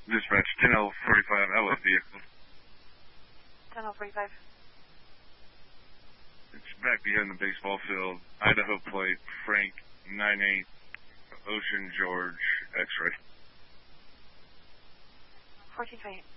Dispatch 10-45, outlet vehicle. 10-45. It's back behind the baseball field. Idaho plate, Frank 98, Ocean George, X-ray. 1428.